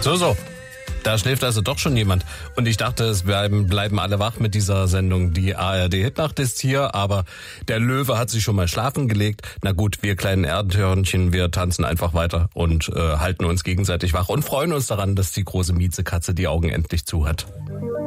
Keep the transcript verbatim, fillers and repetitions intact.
So, so. Da schläft also doch schon jemand. Und ich dachte, es bleiben, bleiben alle wach mit dieser Sendung. Die A R D-Hitnacht ist hier, aber der Löwe hat sich schon mal schlafen gelegt. Na gut, wir kleinen Erdhörnchen, wir tanzen einfach weiter und äh, halten uns gegenseitig wach und freuen uns daran, dass die große Miezekatze die Augen endlich zu hat.